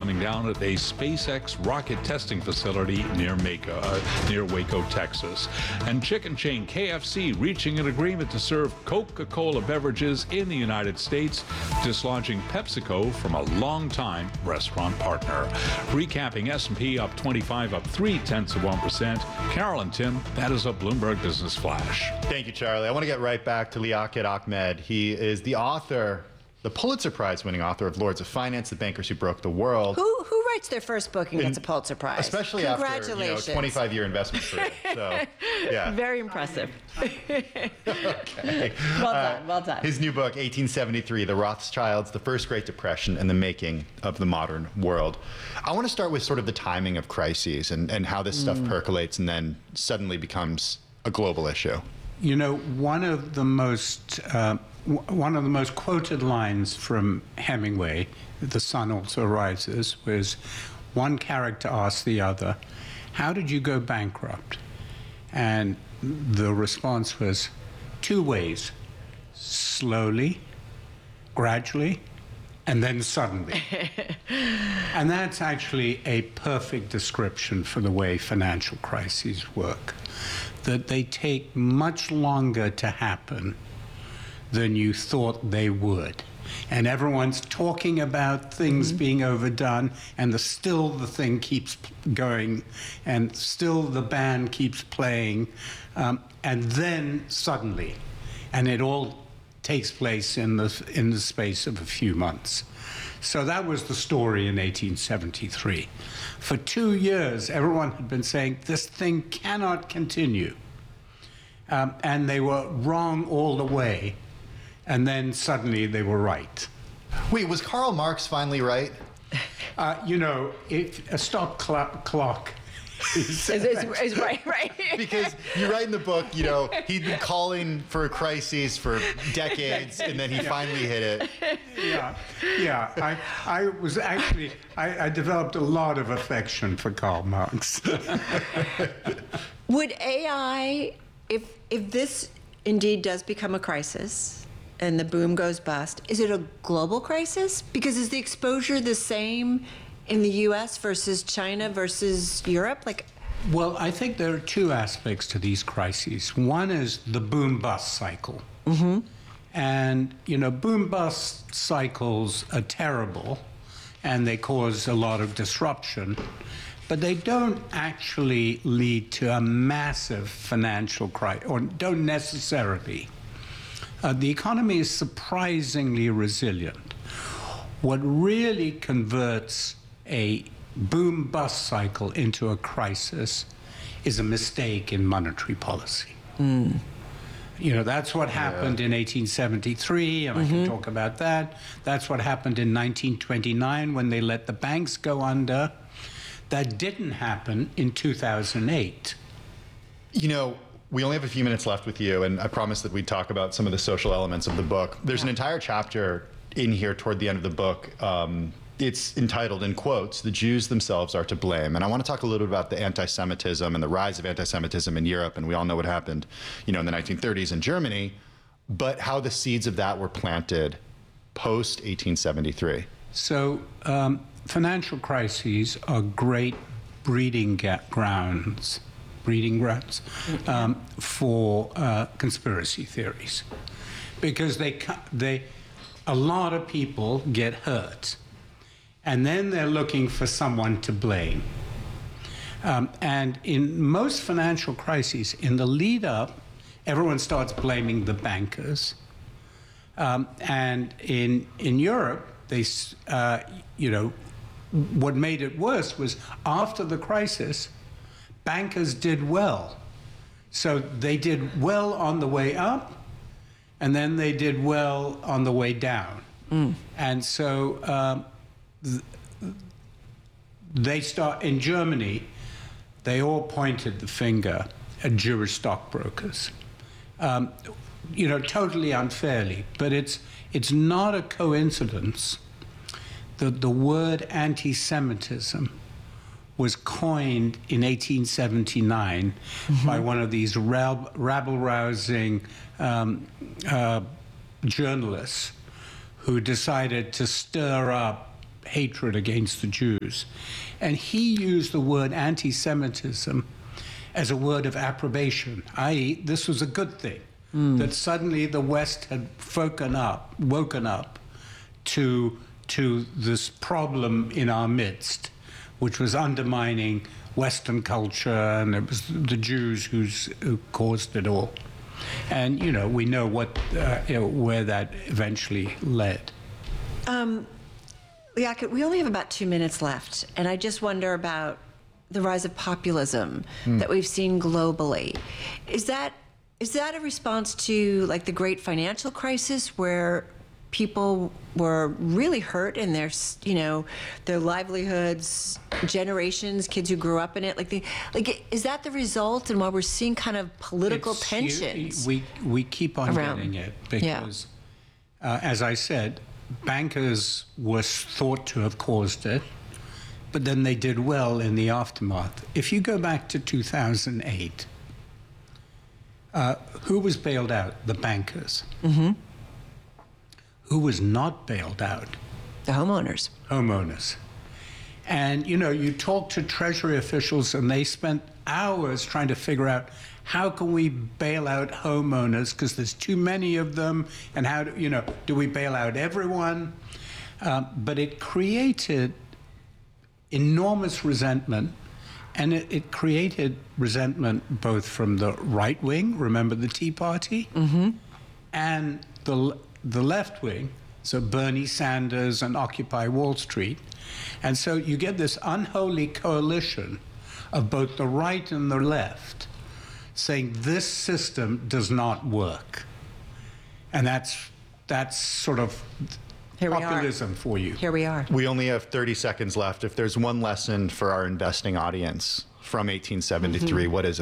coming down at a SpaceX rocket testing facility near Waco, Texas. And chicken chain KFC reaching an agreement to serve Coca-Cola beverages in the United States, dislodging PepsiCo from a long-time restaurant partner. Recapping S&P up 25, up 0.3%. Carol and Tim, that is a Bloomberg Business Flash. Thank you, Charlie. I want to get right back to Liaquat Ahmed. He is the author, the Pulitzer Prize-winning author of Lords of Finance, The Bankers Who Broke the World. Who writes their first book and gets a Pulitzer Prize? Especially after 25-year investment career. So, yeah. Very impressive. Okay. Well done. His new book, 1873, The Rothschilds, the First Great Depression, and the Making of the Modern World. I want to start with sort of the timing of crises and how this stuff percolates and then suddenly becomes a global issue. You know, one of the most quoted lines from Hemingway, The Sun Also Rises, was one character asked the other, "How did you go bankrupt?" And the response was, 2 ways: slowly, gradually, and then suddenly. And that's actually a perfect description for the way financial crises work, that they take much longer to happen than you thought they would. And everyone's talking about things being overdone, and still the thing keeps going, and still the band keeps playing, and then suddenly, and it all takes place in the space of a few months. So that was the story in 1873. For 2 years, everyone had been saying, this thing cannot continue. And they were wrong all the way. And then suddenly they were right. Wait, was Karl Marx finally right? You know, a stop clock is right. Because you write in the book, you know, he'd been calling for a crisis for decades, and then he finally hit it. Yeah. I was actually, I developed a lot of affection for Karl Marx. Would AI, if this indeed does become a crisis and the boom goes bust, is it a global crisis? Because is the exposure the same in the U.S. versus China versus Europe? Well, I think there are 2 aspects to these crises. One is the boom-bust cycle. And, you know, boom-bust cycles are terrible, and they cause a lot of disruption, but they don't actually lead to a massive financial crisis, or don't necessarily. The economy is surprisingly resilient. What really converts a boom-bust cycle into a crisis is a mistake in monetary policy. You know, that's what happened in 1873, and I can talk about that. That's what happened in 1929 when they let the banks go under. That didn't happen in 2008. You know, we only have a few minutes left with you, and I promised that we'd talk about some of the social elements of the book. There's an entire chapter in here toward the end of the book. It's entitled, in quotes, "The Jews Themselves Are to Blame." And I want to talk a little bit about the anti-Semitism and the rise of anti-Semitism in Europe. And we all know what happened, you know, in the 1930s in Germany, but how the seeds of that were planted post-1873. So financial crises are great breeding grounds for conspiracy theories, because a lot of people get hurt, and then they're looking for someone to blame. And in most financial crises, in the lead up, everyone starts blaming the bankers. And in Europe, you know, what made it worse was after the crisis, bankers did well. So they did well on the way up, and then they did well on the way down. And so they start, in Germany, they all pointed the finger at Jewish stockbrokers. You know, totally unfairly, but it's not a coincidence that the word anti-Semitism was coined in 1879 by one of these rabble-rousing journalists who decided to stir up hatred against the Jews. And he used the word anti-Semitism as a word of approbation, i.e., this was a good thing, that suddenly the West had woken up to this problem in our midst, which was undermining Western culture, and it was the Jews who caused it all. And, you know, we know where that eventually led. Liaquat, we only have about 2 minutes left, and I just wonder about the rise of populism that we've seen globally. Is that a response to, like, the great financial crisis, where people were really hurt in their livelihoods, generations, kids who grew up in it? Is that the result, and why we're seeing kind of political tensions? We keep on around. getting it because, as I said, bankers were thought to have caused it, but then they did well in the aftermath. If you go back to 2008, who was bailed out? The bankers. Mm-hmm. Who was not bailed out? The homeowners. Homeowners. And, you know, you talk to Treasury officials, and they spent hours trying to figure out, how can we bail out homeowners, because there's too many of them, and how do we bail out everyone? But it created enormous resentment, and it created resentment both from the right wing, remember the Tea Party, and the left wing, so Bernie Sanders and Occupy Wall Street. And so you get this unholy coalition of both the right and the left saying this system does not work. And that's sort of populism for you. Here we are. We only have 30 seconds left. If there's one lesson for our investing audience from 1873, what is it?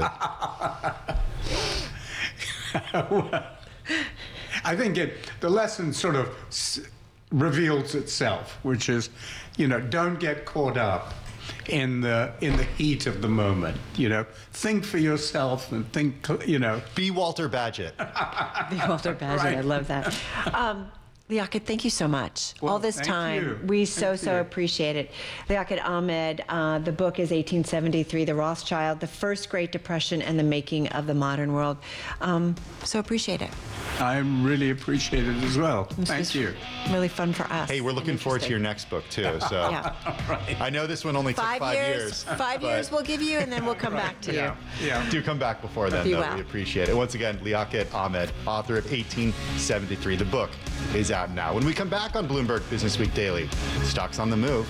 Well, I think the lesson sort of reveals itself, which is, don't get caught up in the heat of the moment. Think for yourself and think. Be Walter Bagehot. Be Walter Bagehot. Right. I love that. Liaquat, thank you so much. Well, all this time. We so appreciate it. Liaquat Ahmed, the book is 1873, The Rothschild, The First Great Depression and the Making of the Modern World. So appreciate it. I really appreciate it as well. Thank you. Really fun for us. Hey, we're looking forward to your next book, too. So Right. I know this one only took 5 years. 5 years we'll give you, and then we'll come back to you. Yeah. Do come back before then, though. We appreciate it. Once again, Liaquat Ahmed, author of 1873. The book is out now. When we come back on Bloomberg Business Week Daily, stocks on the move.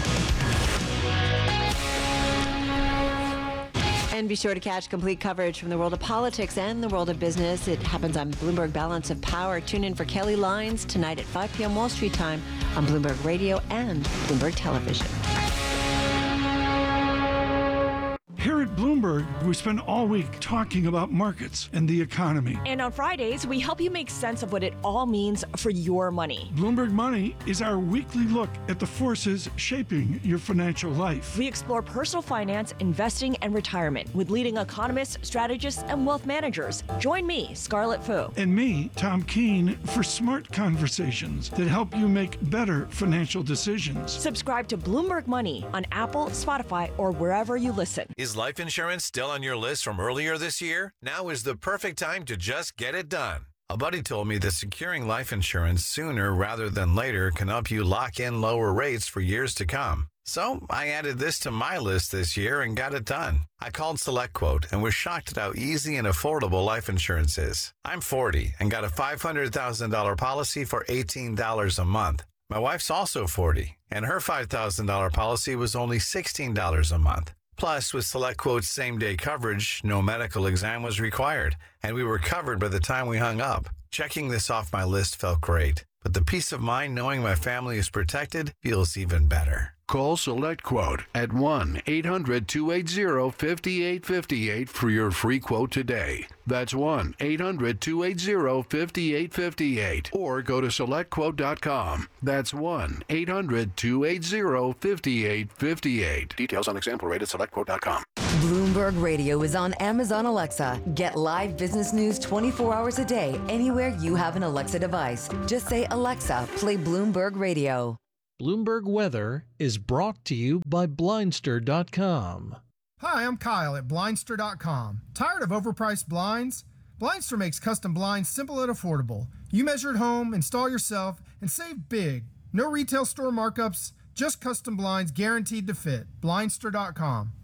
And be sure to catch complete coverage from the world of politics and the world of business. It happens on Bloomberg Balance of Power. Tune in for Kelly Lyons tonight at 5 p.m. Wall Street time on Bloomberg Radio and Bloomberg Television. Here at Bloomberg, we spend all week talking about markets and the economy. And on Fridays, we help you make sense of what it all means for your money. Bloomberg Money is our weekly look at the forces shaping your financial life. We explore personal finance, investing, and retirement with leading economists, strategists, and wealth managers. Join me, Scarlett Fu. And me, Tom Keene, for smart conversations that help you make better financial decisions. Subscribe to Bloomberg Money on Apple, Spotify, or wherever you listen. Is life insurance still on your list from earlier this year? Now is the perfect time to just get it done. A buddy told me that securing life insurance sooner rather than later can help you lock in lower rates for years to come. So I added this to my list this year and got it done. I called SelectQuote and was shocked at how easy and affordable life insurance is. I'm 40 and got a $500,000 policy for $18 a month. My wife's also 40, and her $5,000 policy was only $16 a month. Plus, with SelectQuote's same-day coverage, no medical exam was required, and we were covered by the time we hung up. Checking this off my list felt great, but the peace of mind knowing my family is protected feels even better. Call SelectQuote at 1-800-280-5858 for your free quote today. That's 1-800-280-5858. Or go to SelectQuote.com. That's 1-800-280-5858. Details on example rate at SelectQuote.com. Bloomberg Radio is on Amazon Alexa. Get live business news 24 hours a day anywhere you have an Alexa device. Just say, Alexa, play Bloomberg Radio. Bloomberg Weather is brought to you by Blindster.com. Hi, I'm Kyle at Blindster.com. Tired of overpriced blinds? Blindster makes custom blinds simple and affordable. You measure at home, install yourself, and save big. No retail store markups, just custom blinds guaranteed to fit. Blindster.com.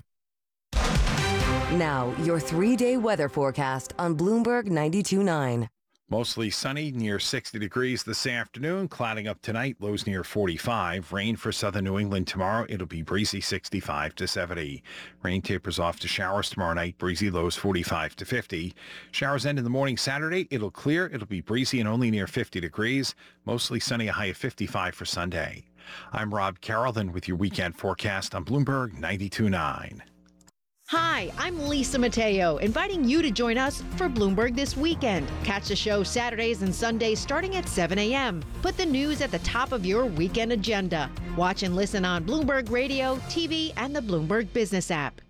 Now, your 3-day weather forecast on Bloomberg 92.9. Mostly sunny, near 60 degrees this afternoon. Clouding up tonight, lows near 45. Rain for southern New England tomorrow. It'll be breezy, 65 to 70. Rain tapers off to showers tomorrow night. Breezy, lows 45 to 50. Showers end in the morning Saturday. It'll clear. It'll be breezy and only near 50 degrees. Mostly sunny, a high of 55 for Sunday. I'm Rob Carrollton with your weekend forecast on Bloomberg 92.9. Hi, I'm Lisa Mateo, inviting you to join us for Bloomberg This Weekend. Catch the show Saturdays and Sundays starting at 7 a.m. Put the news at the top of your weekend agenda. Watch and listen on Bloomberg Radio, TV, and the Bloomberg Business app.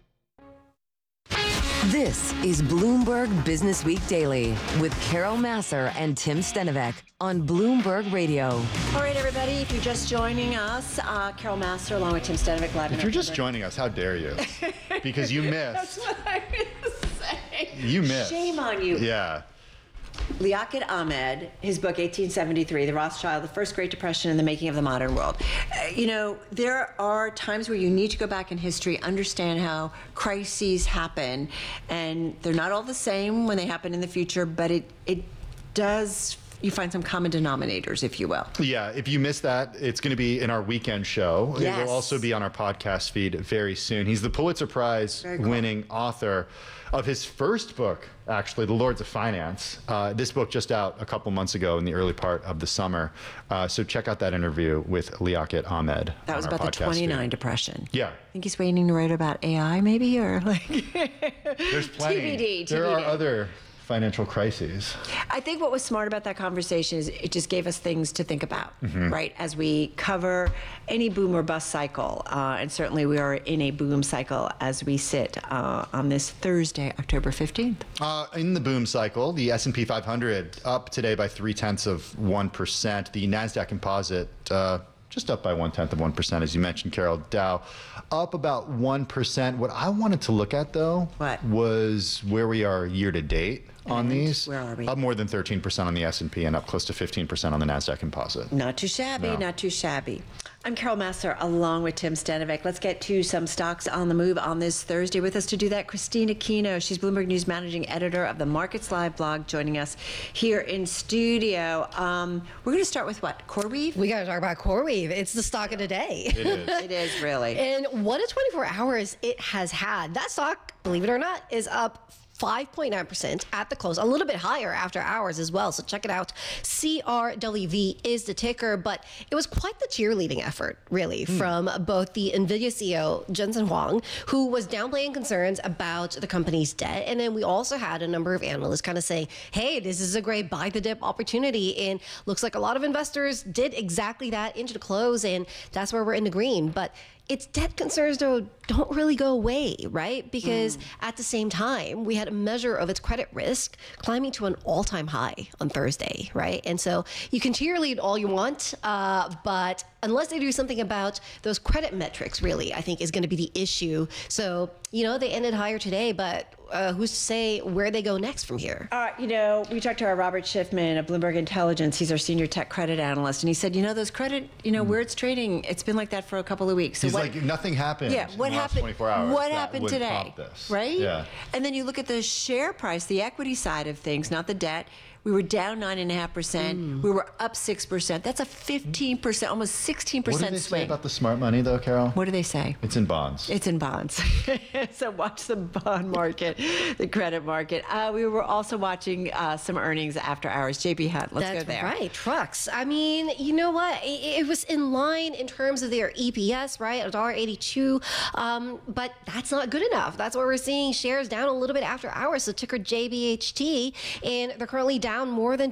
This is Bloomberg Business Week Daily with Carol Massar and Tim Stenovec on Bloomberg Radio. All right, everybody, if you're just joining us, Carol Massar along with Tim Stenovec live. If you're just joining us, how dare you? Because you missed. That's what I was saying. You missed. Shame on you. Yeah. Liaquat Ahmed, his book 1873, The Rothschild, the First Great Depression and the Making of the Modern World. There are times where you need to go back in history, understand how crises happen, and they're not all the same when they happen in the future, but it does, you find some common denominators, if you will. Yeah, if you missed that, it's going to be in our weekend show. Yes. It will also be on our podcast feed very soon. He's the Pulitzer Prize winning author of his first book, actually, The Lords of Finance. This book just out a couple months ago in the early part of the summer. So check out that interview with Liaquat Ahmed. That was about the 29 depression. Yeah. I think he's waiting to write about AI, maybe, or like. There's plenty. TBD. There are other financial crises. I think what was smart about that conversation is it just gave us things to think about, right? As we cover any boom or bust cycle, and certainly we are in a boom cycle as we sit on this Thursday, October 15th. In the boom cycle, the S&P 500 up today by 0.3%. The NASDAQ Composite just up by 0.1%, as you mentioned, Carol. Dow up about 1%. What I wanted to look at, though, was where we are year to date on these. Where are we? Up more than 13% on the S&P and up close to 15% on the NASDAQ Composite. Not too shabby, not too shabby. I'm Carol Massar along with Tim Stenovec. Let's get to some stocks on the move on this Thursday. With us to do that, Christina Kino. She's Bloomberg News Managing Editor of the Markets Live blog, joining us here in studio. We're going to start with what? CoreWeave? We got to talk about CoreWeave. It's the stock of the day. It is. It is, really. And what a 24 hours it has had. That stock, believe it or not, is up 5.9% at the close, a little bit higher after hours as well. So check it out. CRWV is the ticker, but it was quite the cheerleading effort, really, from both the NVIDIA CEO, Jensen Huang, who was downplaying concerns about the company's debt. And then we also had a number of analysts kind of saying, hey, this is a great buy the dip opportunity. And looks like a lot of investors did exactly that into the close. And that's where we're in the green. But its debt concerns, though, don't really go away, right? Because at the same time, we had a measure of its credit risk climbing to an all-time high on Thursday, right? And so you can cheerlead all you want, but unless they do something about those credit metrics, really, I think is going to be the issue. So, they ended higher today, but who's to say where they go next from here? We talked to our Robert Schiffman of Bloomberg Intelligence. He's our senior tech credit analyst. And he said, those credit, where it's trading, it's been like that for a couple of weeks. So He's like, nothing happened. Yeah, what in the last happened? 24 hours What that happened would today? prompt this. Right? Yeah. And then you look at the share price, the equity side of things, not the debt. We were down 9.5%. We were up 6%. That's a 15%, almost 16% What do they swing. say about the smart money, though, Carol? What do they say? It's in bonds. It's in bonds. So watch the bond market, the credit market. We were also watching some earnings after hours. JB Hunt, let's go there. That's right, trucks. I mean, you know what? It was in line in terms of their EPS, right? $1.82. But that's not good enough. That's why we're seeing shares down a little bit after hours. So ticker JBHT, and they're currently down down more than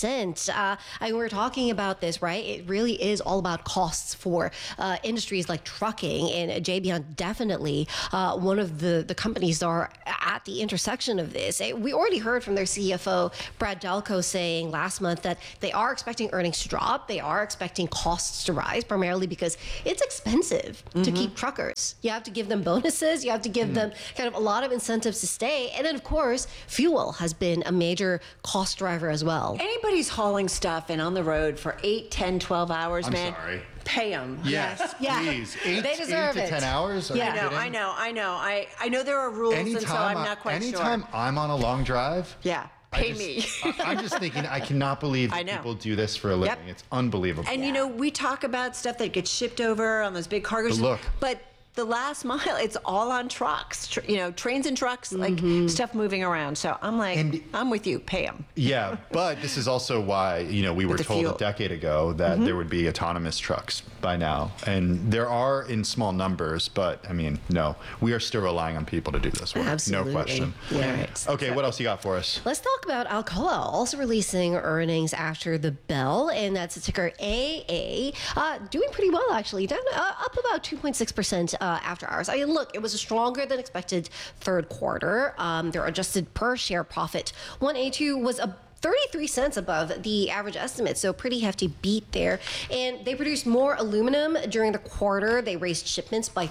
2%. We were talking about this, right? It really is all about costs for industries like trucking, and J.B. Hunt definitely one of the companies that are at the intersection of this. We already heard from their CFO, Brad Delco, saying last month that they are expecting earnings to drop. They are expecting costs to rise, primarily because it's expensive to keep truckers. You have to give them bonuses. You have to give them kind of a lot of incentives to stay. And then, of course, fuel has been a major cost driver as well. Anybody's hauling stuff and on the road for 8, 10, 12 hours, man. I'm sorry. Pay them. Yes, please. They deserve 8 to 10 hours? Are you kidding? I know. I know there are rules, and so I'm not quite sure. Anytime I'm on a long drive, pay me. I'm just thinking, I cannot believe that people do this for a living. It's unbelievable. And we talk about stuff that gets shipped over on those big cargo ships, but the last mile, it's all on trucks, trains and trucks, like stuff moving around. So I'm like, I'm with you, pay them. Yeah, but this is also why, we were told a decade ago that there would be autonomous trucks by now. And there are in small numbers, but no, we are still relying on people to do this work. Absolutely. No question. Yeah. Right. Okay, what else you got for us? Let's talk about Alcoa, also releasing earnings after the bell, and that's the ticker AA. Doing pretty well, actually, down up about 2.6%. After hours. Look, it was a stronger than expected third quarter. Their adjusted per share profit, 182, was a 33 cents above the average estimate, so pretty hefty beat there. And they produced more aluminum during the quarter. They raised shipments by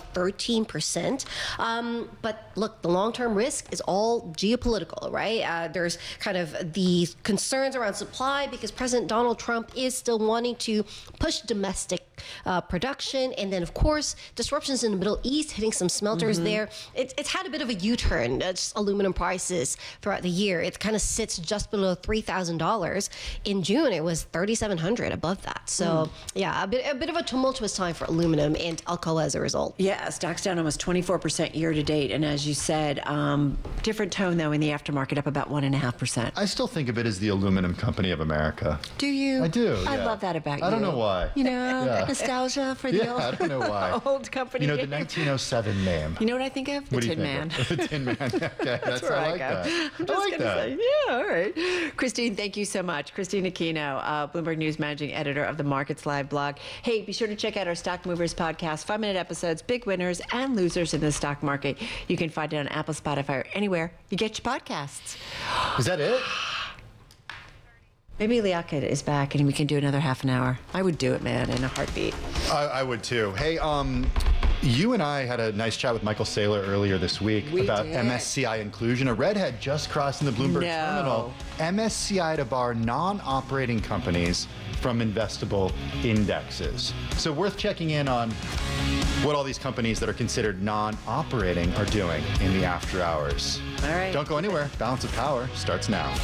13%. But look, the long-term risk is all geopolitical, right? There's kind of the concerns around supply because President Donald Trump is still wanting to push domestic production. And then, of course, disruptions in the Middle East hitting some smelters there. It's had a bit of a U-turn, aluminum prices throughout the year. It kind of sits just below $3,000. In June, it was $3,700 above that. So, a bit of a tumultuous time for aluminum and Alcoa as a result. Yeah, stock's down almost 24% year to date. And as you said, different tone, though, in the aftermarket, up about 1.5%. I still think of it as the aluminum company of America. Do you? I do. I love that about you. I don't know why. Nostalgia for the old, I don't know why. old company. The 1907 name. You know what I think of? The Tin Man. The Tin Man. Okay, that's where I I like go. that. I'm I like that. say, all right. Christine, thank you so much. Christine Aquino, Bloomberg News managing editor of the Markets Live blog. Hey, be sure to check out our Stock Movers podcast, 5-minute episodes, big winners and losers in the stock market. You can find it on Apple, Spotify, or anywhere you get your podcasts. Is that it? Maybe Liaquat is back and we can do another half an hour. I would do it, man, in a heartbeat. I would too. Hey, you and I had a nice chat with Michael Saylor earlier this week about MSCI inclusion. A redhead just crossing the Bloomberg terminal. MSCI to bar non-operating companies from investable indexes. So worth checking in on what all these companies that are considered non-operating are doing in the after hours. All right. Don't go anywhere. Balance of Power starts now.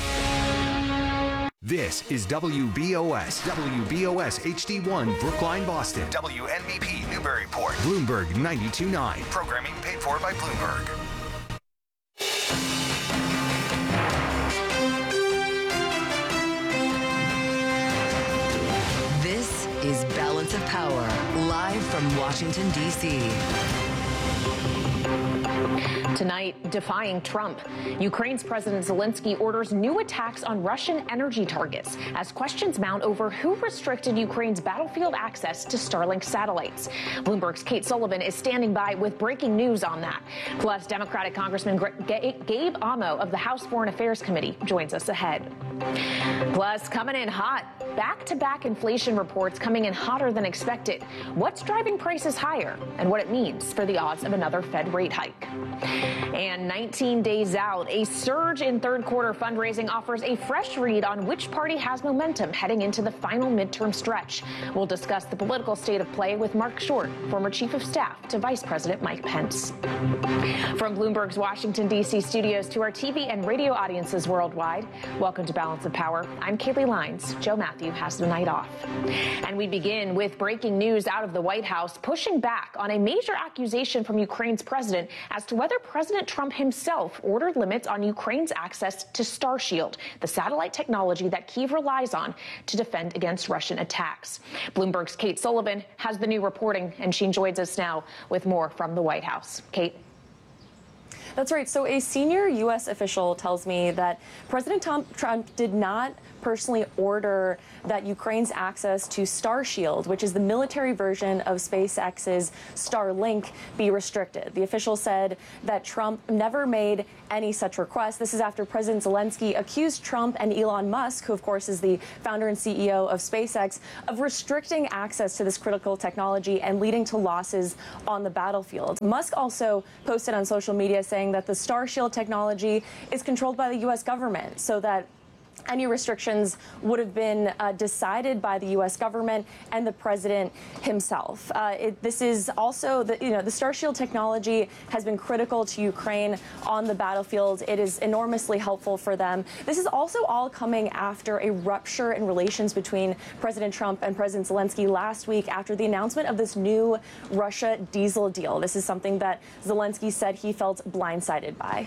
This is WBOS HD1 Brookline, Boston. WNBP Newburyport. Bloomberg 92.9. Programming paid for by Bloomberg. This is Balance of Power, live from Washington, D.C. Tonight, defying Trump, Ukraine's President Zelensky orders new attacks on Russian energy targets as questions mount over who restricted Ukraine's battlefield access to Starlink satellites. Bloomberg's Kate Sullivan is standing by with breaking news on that. Plus, Democratic Congressman Gabe Amo of the House Foreign Affairs Committee joins us ahead. Plus, coming in hot, back-to-back inflation reports coming in hotter than expected. What's driving prices higher and what it means for the odds of another Fed rate hike. And 19 days out, a surge in third quarter fundraising offers a fresh read on which party has momentum heading into the final midterm stretch. We'll discuss the political state of play with Mark Short, former chief of staff to Vice President Mike Pence. From Bloomberg's Washington, D.C. studios to our TV and radio audiences worldwide, welcome to Balance of Power. I'm Kaylee Lines. Joe Matthew has the night off. And we begin with breaking news out of the White House, pushing back on a major accusation from Ukraine's president as to whether President Trump himself ordered limits on Ukraine's access to Starshield, the satellite technology that Kyiv relies on to defend against Russian attacks. Bloomberg's Kate Sullivan has the new reporting, and she joins us now with more from the White House. Kate. That's right. So a senior U.S. official tells me that President Trump did not personally order that Ukraine's access to Starshield, which is the military version of SpaceX's Starlink, be restricted. The official said that Trump never made any such request. This is after President Zelensky accused Trump and Elon Musk, who of course is the founder and CEO of SpaceX, of restricting access to this critical technology and leading to losses on the battlefield. Musk also posted on social media saying that the Starshield technology is controlled by the U.S. government, so that any restrictions would have been decided by the U.S. government and the president himself. This is also, the Starshield technology has been critical to Ukraine on the battlefield. It is enormously helpful for them. This is also all coming after a rupture in relations between President Trump and President Zelensky last week after the announcement of this new Russia diesel deal. This is something that Zelensky said he felt blindsided by.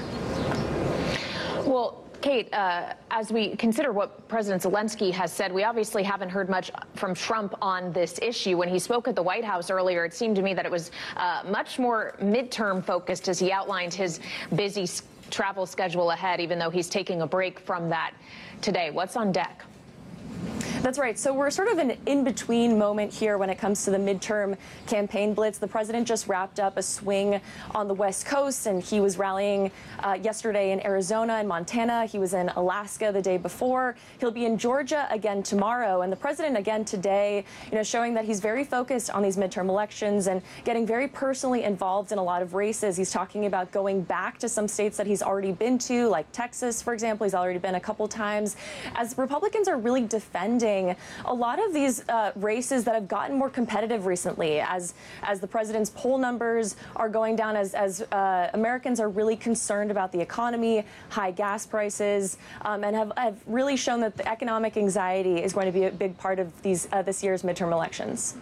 Well, Kate, as we consider what President Zelensky has said, we obviously haven't heard much from Trump on this issue. When he spoke at the White House earlier, it seemed to me that it was much more midterm focused as he outlined his busy travel schedule ahead, even though he's taking a break from that today. What's on deck? That's right. So we're sort of an in-between moment here when it comes to the midterm campaign blitz. The president just wrapped up a swing on the West Coast, and he was rallying yesterday in Arizona and Montana. He was in Alaska the day before. He'll be in Georgia again tomorrow. And the president again today, showing that he's very focused on these midterm elections and getting very personally involved in a lot of races. He's talking about going back to some states that he's already been to, like Texas, for example. He's already been a couple times. As Republicans are really defending a lot of these races that have gotten more competitive recently, as the president's poll numbers are going down, as Americans are really concerned about the economy, high gas prices, and have really shown that the economic anxiety is going to be a big part of this year's midterm elections.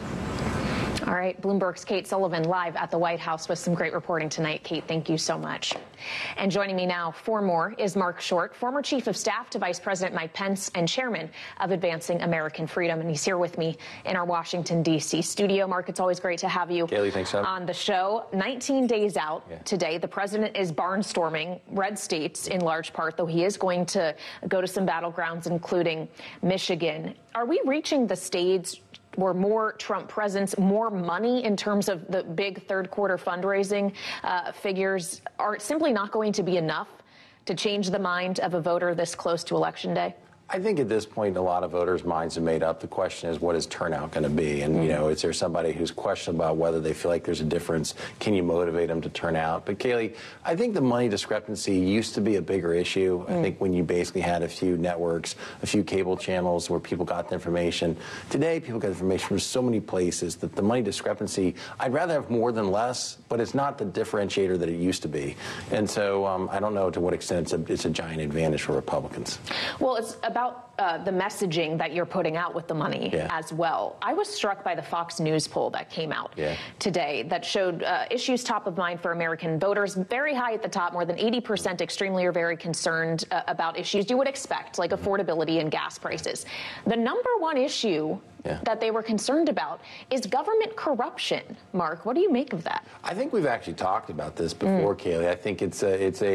All right, Bloomberg's Kate Sullivan live at the White House with some great reporting tonight. Kate, thank you so much. And joining me now for more is Mark Short, former Chief of Staff to Vice President Mike Pence and Chairman of Advancing American Freedom. And he's here with me in our Washington, D.C. studio. Mark, it's always great to have you on the show. 19 days out today, the president is barnstorming red states in large part, though he is going to go to some battlegrounds, including Michigan. Are we reaching the stage where more Trump presence, more money in terms of the big third quarter fundraising figures are simply not going to be enough to change the mind of a voter this close to Election Day? I think at this point, a lot of voters' minds are made up. The question is, what is turnout going to be? And, is there somebody who's questioned about whether they feel like there's a difference? Can you motivate them to turn out? But, Kayleigh, I think the money discrepancy used to be a bigger issue. I think when you basically had a few networks, a few cable channels where people got the information. Today, people get information from so many places that the money discrepancy, I'd rather have more than less, but it's not the differentiator that it used to be. And so I don't know to what extent it's a giant advantage for Republicans. Well, it's about the messaging that you're putting out with the money as well. I was struck by the Fox News poll that came out today that showed issues top of mind for American voters, very high at the top, more than 80% extremely or very concerned about issues you would expect, like affordability and gas prices. The number one issue that they were concerned about is government corruption. Mark, what do you make of that? I think we've actually talked about this before, Kayleigh. I think it's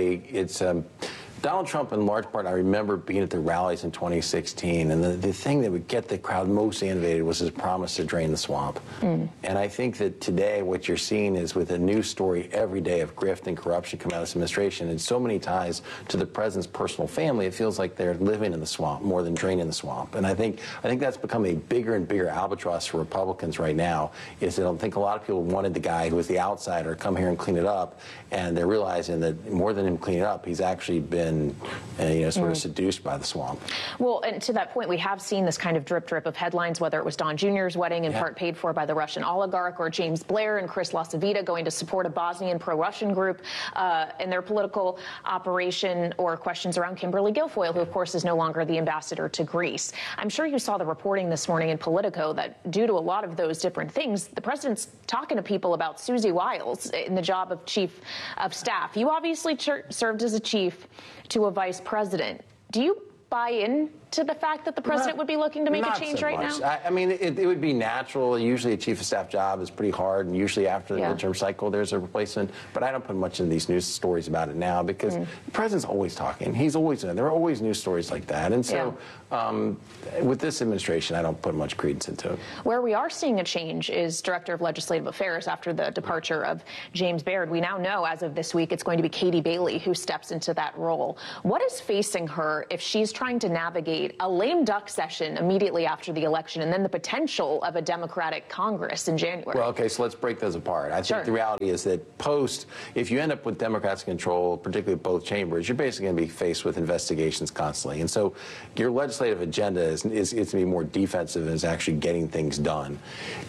Donald Trump, in large part, I remember being at the rallies in 2016, and the thing that would get the crowd most animated was his promise to drain the swamp. And I think that today what you're seeing is with a new story every day of grift and corruption coming out of this administration, and so many ties to the president's personal family, it feels like they're living in the swamp more than draining the swamp. And I think that's become a bigger and bigger albatross for Republicans right now, is that I think a lot of people wanted the guy who was the outsider come here and clean it up, and they're realizing that more than him cleaning it up, he's actually been sort of seduced by the swamp. Well, and to that point, we have seen this kind of drip of headlines, whether it was Don Jr.'s wedding in part paid for by the Russian oligarch, or James Blair and Chris LaCivita going to support a Bosnian pro-Russian group in their political operation, or questions around Kimberly Guilfoyle, who, of course, is no longer the ambassador to Greece. I'm sure you saw the reporting this morning in Politico that due to a lot of those different things, the president's talking to people about Susie Wiles in the job of chief of staff. You obviously served as a chief to a vice president. Do you buy in to the fact that the president would be looking to make a change right now? I mean, it would be natural. Usually a chief of staff job is pretty hard, and usually after the midterm cycle, there's a replacement. But I don't put much in these news stories about it now because the president's always talking. He's always there are always news stories like that. And so with this administration, I don't put much credence into it. Where we are seeing a change is Director of Legislative Affairs after the departure of James Baird. We now know as of this week it's going to be Katie Bailey who steps into that role. What is facing her if she's trying to navigate a lame duck session immediately after the election and then the potential of a Democratic Congress in January? Well, okay, so let's break those apart. I think the reality is that if you end up with Democrats in control, particularly both chambers, you're basically going to be faced with investigations constantly. And so your legislative agenda is to be more defensive and is actually getting things done.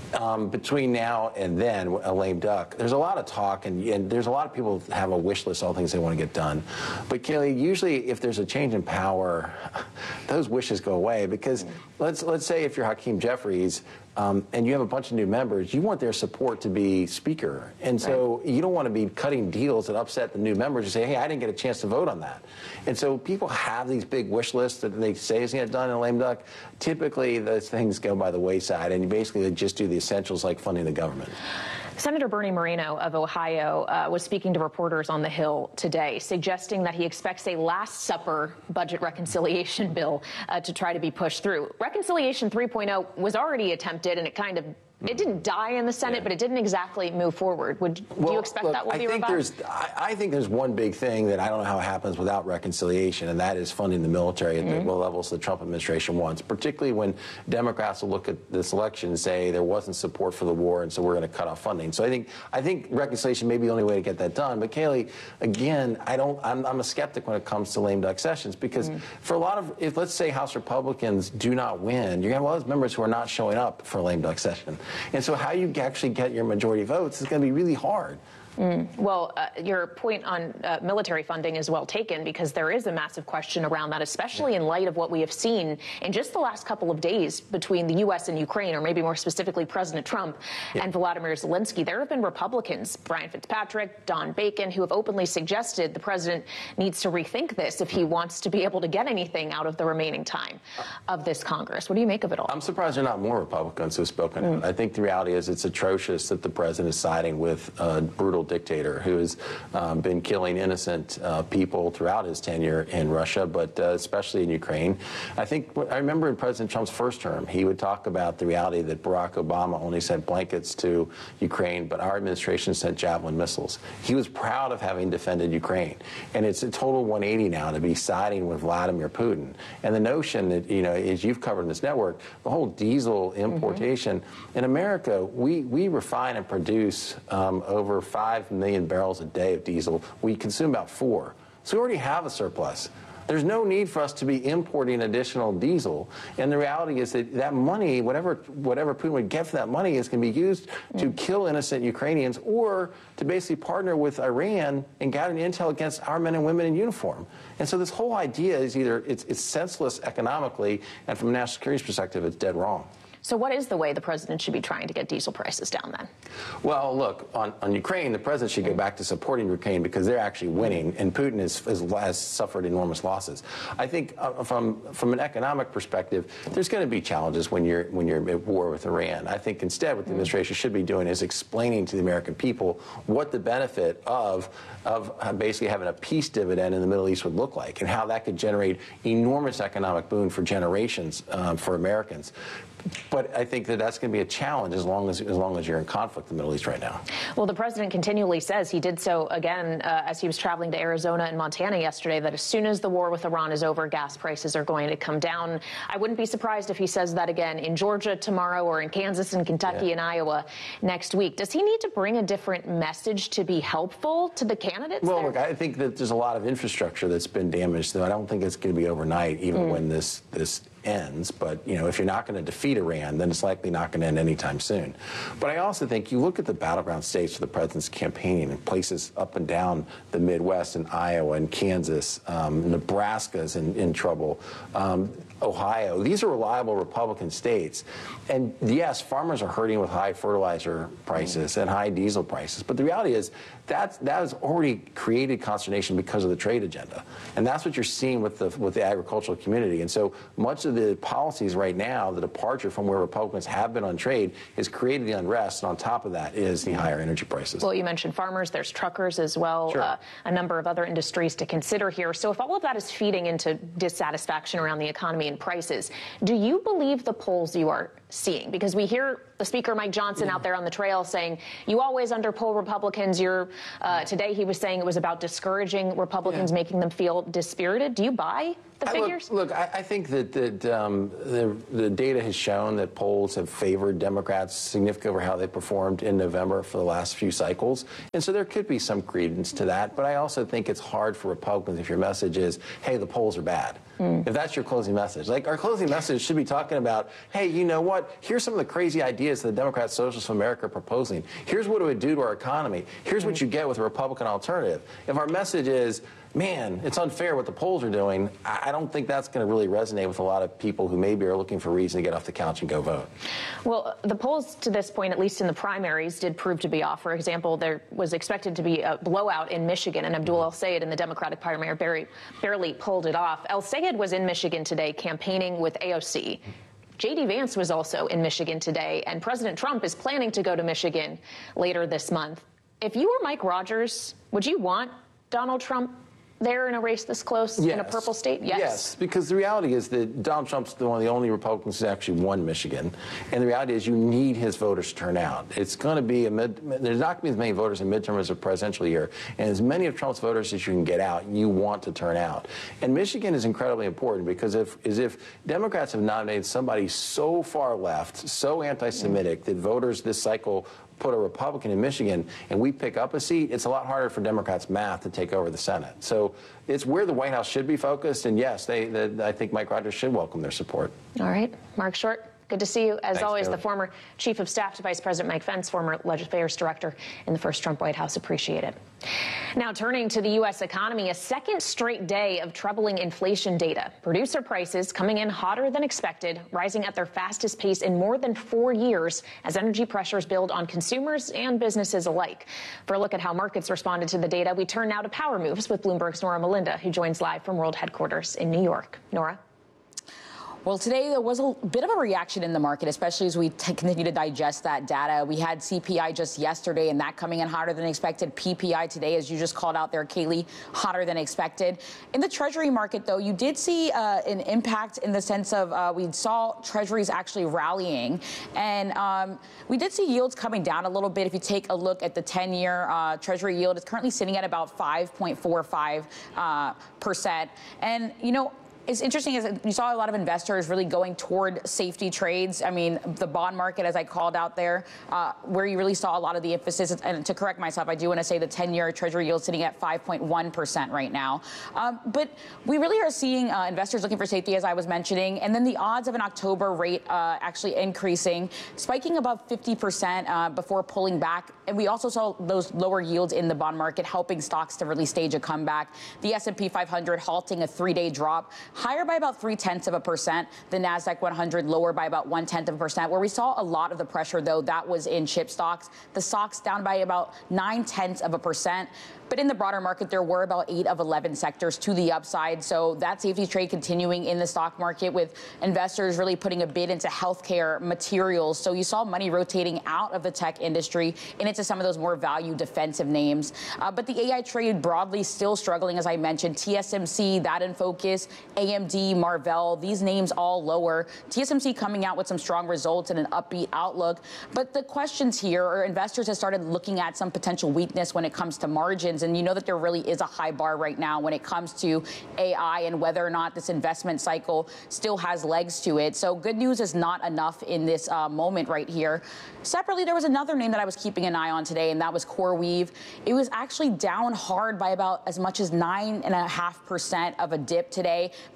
Between now and then, a lame duck, there's a lot of talk and there's a lot of people that have a wish list, all things they want to get done. But Kayleigh, usually if there's a change in power, those wishes go away because let's say if you're Hakeem Jeffries and you have a bunch of new members, you want their support to be speaker. And so you don't want to be cutting deals that upset the new members and say, hey, I didn't get a chance to vote on that. And so people have these big wish lists that they say is going to get done in a lame duck. Typically, those things go by the wayside, and you basically just do the essentials like funding the government. Senator Bernie Moreno of Ohio was speaking to reporters on the Hill today, suggesting that he expects a Last Supper budget reconciliation bill to try to be pushed through. Reconciliation 3.0 was already attempted, and it didn't die in the Senate, but it didn't exactly move forward. Do you expect that will be revived? I think there's one big thing that I don't know how it happens without reconciliation, and that is funding the military at the levels the Trump administration wants, particularly when Democrats will look at this election and say there wasn't support for the war, and so we're going to cut off funding. So I think reconciliation may be the only way to get that done. But Kayleigh, again, I'm a skeptic when it comes to lame duck sessions because for a lot of, if let's say House Republicans do not win, you're going to have a lot of members who are not showing up for a lame duck session. And so how you actually get your majority votes is going to be really hard. Well, your point on military funding is well taken because there is a massive question around that, especially in light of what we have seen in just the last couple of days between the U.S. and Ukraine, or maybe more specifically President Trump and Volodymyr Zelensky. There have been Republicans, Brian Fitzpatrick, Don Bacon, who have openly suggested the president needs to rethink this if he wants to be able to get anything out of the remaining time of this Congress. What do you make of it all? I'm surprised there are not more Republicans who have spoken out. I think the reality is it's atrocious that the president is siding with a brutal dictator who has been killing innocent people throughout his tenure in Russia, but especially in Ukraine. I remember in President Trump's first term, he would talk about the reality that Barack Obama only sent blankets to Ukraine, but our administration sent Javelin missiles. He was proud of having defended Ukraine. And it's a total 180 now to be siding with Vladimir Putin. And the notion that, as you've covered in this network, the whole diesel importation, in America, we refine and produce over 5 million barrels a day of diesel. We consume about 4. So we already have a surplus. There's no need for us to be importing additional diesel. And the reality is that money, whatever Putin would get for that money, is going to be used to kill innocent Ukrainians or to basically partner with Iran and gather intel against our men and women in uniform. And so this whole idea is either it's senseless economically, and from a national security perspective, it's dead wrong. So what is the way the president should be trying to get diesel prices down then? Well, look, on Ukraine, the president should go back to supporting Ukraine because they're actually winning, and Putin has suffered enormous losses. I think from an economic perspective, there's going to be challenges when you're at war with Iran. I think instead what the administration should be doing is explaining to the American people what the benefit of basically having a peace dividend in the Middle East would look like and how that could generate enormous economic boon for generations for Americans. But I think that's going to be a challenge as long as you're in conflict in the Middle East right now. Well, the president continually says, he did so again as he was traveling to Arizona and Montana yesterday, that as soon as the war with Iran is over, gas prices are going to come down. I wouldn't be surprised if he says that again in Georgia tomorrow or in Kansas and Kentucky and Iowa next week. Does he need to bring a different message to be helpful to the candidates? Well, look, I think that there's a lot of infrastructure that's been damaged, so I don't think it's going to be overnight, even when this ends. But, if you're not going to defeat Iran, then it's likely not going to end anytime soon. But I also think you look at the battleground states for the president's campaigning in places up and down the Midwest, in Iowa and Kansas, Nebraska's in trouble, Ohio. These are reliable Republican states. And yes, farmers are hurting with high fertilizer prices and high diesel prices. But the reality is that has already created consternation because of the trade agenda. And that's what you're seeing with the agricultural community. And so much of the policies right now, the departure from where Republicans have been on trade, has created the unrest. And on top of that is the higher energy prices. Well, you mentioned farmers. There's truckers as well. Sure. A number of other industries to consider here. So if all of that is feeding into dissatisfaction around the economy and prices, do you believe the polls you are seeing? Because we hear the Speaker, Mike Johnson, out there on the trail saying, you always underpoll Republicans. Today he was saying it was about discouraging Republicans, making them feel dispirited. Do you buy the figures? Look, I think that the data has shown that polls have favored Democrats significantly over how they performed in November for the last few cycles. And so there could be some credence to that. But I also think it's hard for Republicans if your message is, hey, the polls are bad. If that's your closing message. Like, our closing message should be talking about, hey, you know what? Here's some of the crazy ideas the Democrat Socialists of America are proposing. Here's what it would do to our economy. Here's what you get with a Republican alternative. If our message is, man, it's unfair what the polls are doing, I don't think that's going to really resonate with a lot of people who maybe are looking for a reason to get off the couch and go vote. Well, the polls to this point, at least in the primaries, did prove to be off. For example, there was expected to be a blowout in Michigan, and Abdul El-Sayed in the Democratic primary barely pulled it off. El-Sayed was in Michigan today campaigning with AOC. J.D. Vance was also in Michigan today, and President Trump is planning to go to Michigan later this month. If you were Mike Rogers, would you want Donald Trump there in a race this close in a purple state? Yes, because the reality is that Donald Trump's one of the only Republicans who actually won Michigan. And the reality is you need his voters to turn out. It's going to be there's not going to be as many voters in midterm as a presidential year. And as many of Trump's voters as you can get out, you want to turn out. And Michigan is incredibly important because if Democrats have nominated somebody so far left, so anti-Semitic, that voters this cycle put a Republican in Michigan and we pick up a seat, it's a lot harder for Democrats' math to take over the Senate. So it's where the White House should be focused. And yes, I think Mike Rogers should welcome their support. All right. Mark Short, good to see you. As Thanks, always, Taylor. the former Chief of Staff to Vice President Mike Pence, former Legislative Affairs Director in the first Trump White House. Appreciate it. Now, turning to the U.S. economy, a second straight day of troubling inflation data. Producer prices coming in hotter than expected, rising at their fastest pace in more than 4 years as energy pressures build on consumers and businesses alike. For a look at how markets responded to the data, we turn now to Power Moves with Bloomberg's Nora Melinda, who joins live from World Headquarters in New York. Nora? Well, today there was a bit of a reaction in the market, especially as we continue to digest that data. We had CPI just yesterday, and that coming in hotter than expected. PPI today, as you just called out there, Kaylee, hotter than expected. In the Treasury market, though, you did see an impact in the sense of we saw Treasuries actually rallying. And we did see yields coming down a little bit. If you take a look at the 10-year Treasury yield, it's currently sitting at about 5.45%. And, you know, it's interesting is you saw a lot of investors really going toward safety trades. I mean, the bond market, as I called out there, where you really saw a lot of the emphasis. And to correct myself, I do want to say the 10-year Treasury yield sitting at 5.1% right now. But we really are seeing investors looking for safety, as I was mentioning. And then the odds of an October rate actually increasing, spiking above 50% before pulling back. And we also saw those lower yields in the bond market helping stocks to really stage a comeback. The S&P 500 halting a 3-day drop, higher by about 0.3%. The NASDAQ 100 lower by about 0.1%. Where we saw a lot of the pressure, though, that was in chip stocks. The stocks down by about 0.9%. But in the broader market, there were about 8 of 11 sectors to the upside. So that safety trade continuing in the stock market with investors really putting a bid into healthcare materials. So you saw money rotating out of the tech industry and into some of those more value defensive names. But the AI trade broadly still struggling, as I mentioned. TSMC, that in focus, AMD, Marvell, these names all lower. TSMC coming out with some strong results and an upbeat outlook. But the questions here are investors have started looking at some potential weakness when it comes to margins. And you know that there really is a high bar right now when it comes to AI and whether or not this investment cycle still has legs to it. So good news is not enough in this moment right here. Separately, there was another name that I was keeping an eye on today, and that was CoreWeave. It was actually down hard by about as much as 9.5% of a dip today.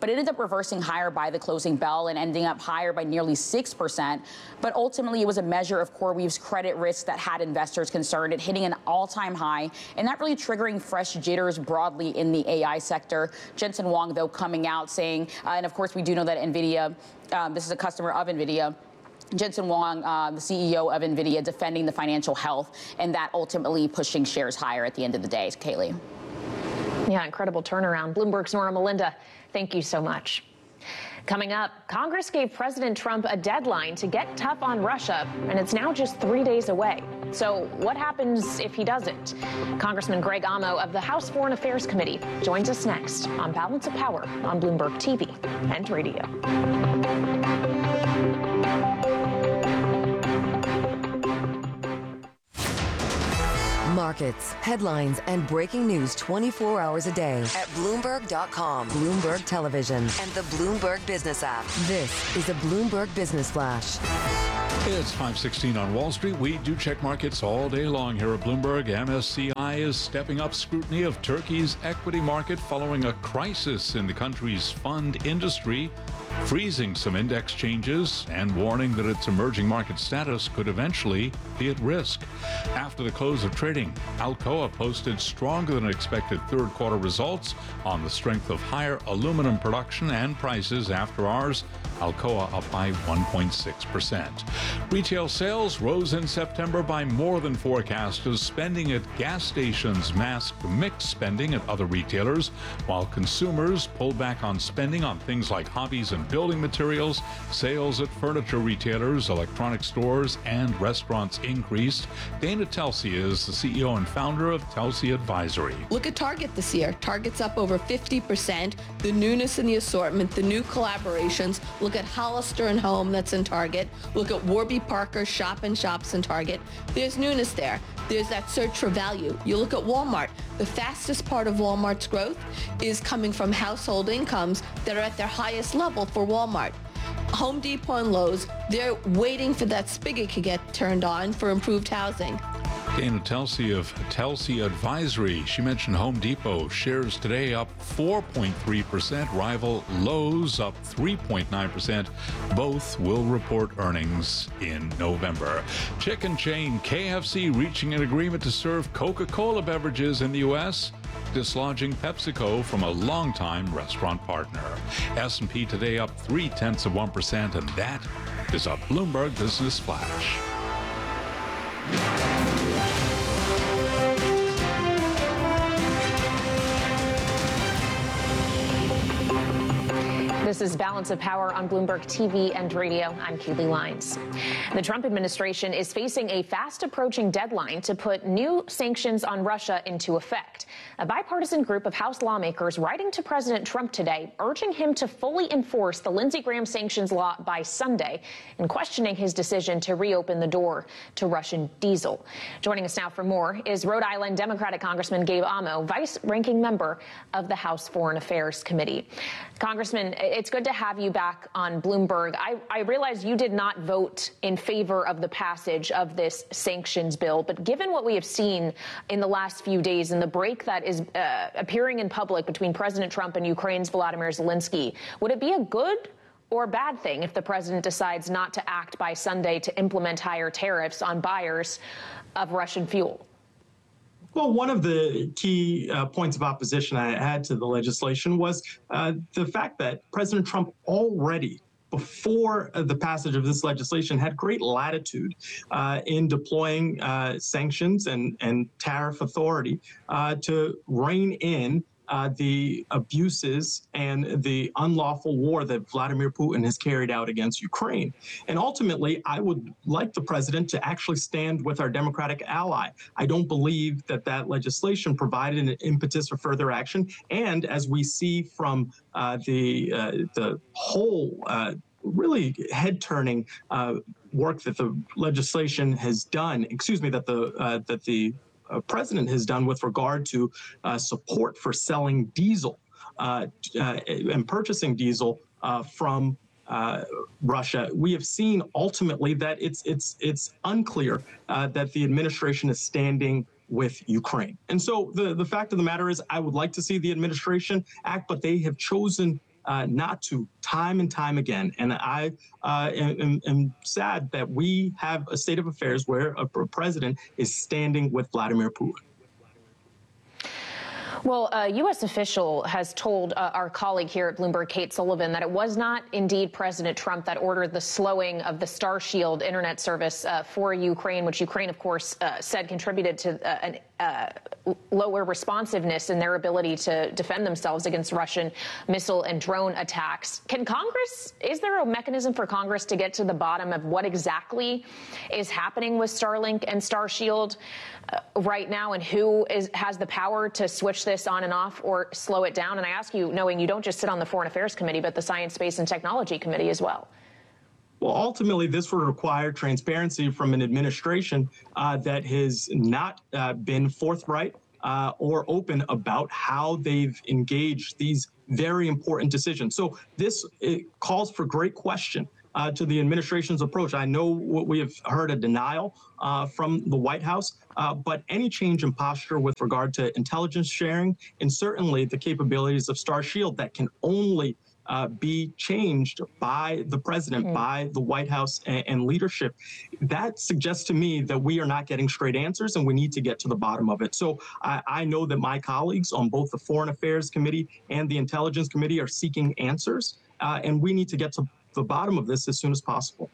but it ended up reversing higher by the closing bell and ending up higher by nearly 6%. But ultimately, it was a measure of CoreWeave's credit risk that had investors concerned, it hitting an all-time high, and that really triggering fresh jitters broadly in the AI sector. Jensen Huang, though, coming out saying, and of course, we do know that NVIDIA, this is a customer of NVIDIA, Jensen Huang, the CEO of NVIDIA, defending the financial health, and that ultimately pushing shares higher at the end of the day. Kaylee. Yeah, incredible turnaround. Bloomberg's Nora Melinda, thank you so much. Coming up, Congress gave President Trump a deadline to get tough on Russia, and it's now just 3 days away. So what happens if he doesn't? Congressman Greg Amo of the House Foreign Affairs Committee joins us next on Balance of Power on Bloomberg TV and Radio. Markets, headlines, and breaking news 24 hours a day at Bloomberg.com, Bloomberg Television, and the Bloomberg Business app. This is a Bloomberg Business Flash. It's 5:16 on Wall Street. We do check markets all day long here at Bloomberg. MSCI is stepping up scrutiny of Turkey's equity market following a crisis in the country's fund industry, freezing some index changes and warning that its emerging market status could eventually be at risk. After the close of trading, Alcoa posted stronger than expected third quarter results on the strength of higher aluminum production and prices after hours. Alcoa up by 1.6%. Retail sales rose in September by more than forecast as spending at gas stations masked mixed spending at other retailers, while consumers pulled back on spending on things like hobbies and building materials. Sales at furniture retailers, electronic stores, and restaurants increased. Dana Telsey is the CEO and founder of Telsey Advisory. Look at Target this year. Target's up over 50%. The newness in the assortment, the new collaborations. Look at Hollister and Home that's in Target. Look at Warby Parker shop and shops in Target. There's newness there. There's that search for value. You look at Walmart. The fastest part of Walmart's growth is coming from household incomes that are at their highest level for Walmart. Home Depot and Lowe's, they're waiting for that spigot to get turned on for improved housing. Dana Telsey of Telsey Advisory. She mentioned Home Depot shares today up 4.3%. Rival Lowe's up 3.9%. Both will report earnings in November. Chicken chain KFC reaching an agreement to serve Coca-Cola beverages in the U.S., dislodging PepsiCo from a longtime restaurant partner. S&P today up 0.3%, and that is a Bloomberg Business Flash. This is Balance of Power on Bloomberg TV and Radio. I'm Keely Lyons. The Trump administration is facing a fast-approaching deadline to put new sanctions on Russia into effect. A bipartisan group of House lawmakers writing to President Trump today, urging him to fully enforce the Lindsey Graham sanctions law by Sunday and questioning his decision to reopen the door to Russian diesel. Joining us now for more is Rhode Island Democratic Congressman Gabe Amo, vice-ranking member of the House Foreign Affairs Committee. Congressman, it's good to have you back on Bloomberg. I realize you did not vote in favor of the passage of this sanctions bill, but given what we have seen in the last few days and the break that is appearing in public between President Trump and Ukraine's Volodymyr Zelensky, would it be a good or bad thing if the president decides not to act by Sunday to implement higher tariffs on buyers of Russian fuel? Well, one of the key points of opposition I had to the legislation was the fact that President Trump already, before the passage of this legislation, had great latitude in deploying sanctions and tariff authority to rein in the abuses and the unlawful war that Vladimir Putin has carried out against Ukraine. And ultimately, I would like the president to actually stand with our Democratic ally. I don't believe that that legislation provided an impetus for further action. And as we see from the whole really head-turning work that the legislation has done, that the president has done with regard to support for selling diesel and purchasing diesel from Russia, we have seen ultimately that it's unclear that the administration is standing with Ukraine. And so the fact of the matter is, I would like to see the administration act, but they have chosen not to time and time again. And I am sad that we have a state of affairs where a president is standing with Vladimir Putin. Well, a U.S. official has told our colleague here at Bloomberg, Kate Sullivan, that it was not indeed President Trump that ordered the slowing of the Starshield internet service for Ukraine, which Ukraine, of course, said contributed to an lower responsiveness in their ability to defend themselves against Russian missile and drone attacks. Is there a mechanism for Congress to get to the bottom of what exactly is happening with Starlink and Starshield right now, and who has the power to switch this on and off or slow it down? And I ask you, knowing you don't just sit on the Foreign Affairs Committee, but the Science, Space and Technology Committee as well. Well, ultimately, this would require transparency from an administration that has not been forthright or open about how they've engaged these very important decisions. So this calls for great question to the administration's approach. I know we have heard a denial from the White House, but any change in posture with regard to intelligence sharing and certainly the capabilities of Starshield that can only be changed by the president, by the White House and leadership, that suggests to me that we are not getting straight answers and we need to get to the bottom of it. So I know that my colleagues on both the Foreign Affairs Committee and the Intelligence Committee are seeking answers, and we need to get to the bottom of this as soon as possible.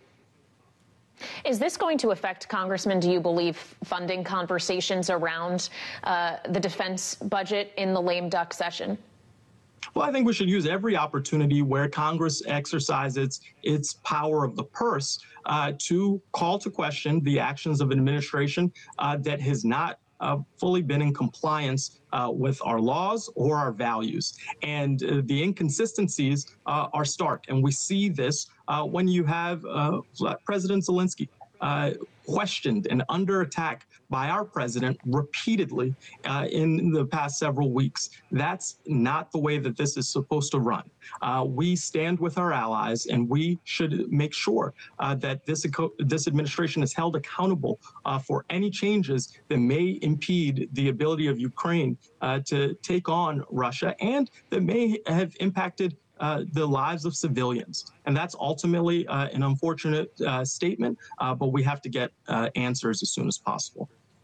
Is this going to affect, Congressman, do you believe, funding conversations around the defense budget in the lame duck session? Well, I think we should use every opportunity where Congress exercises its power of the purse to call to question the actions of an administration that has not fully been in compliance with our laws or our values. And the inconsistencies are stark. And we see this when you have President Zelensky questioned and under attack by our president repeatedly in the past several weeks. That's not the way that this is supposed to run. We stand with our allies, and we should make sure that this administration is held accountable for any changes that may impede the ability of Ukraine to take on Russia and that may have impacted the lives of civilians. And that's ultimately an unfortunate statement, but we have to get answers as soon as possible.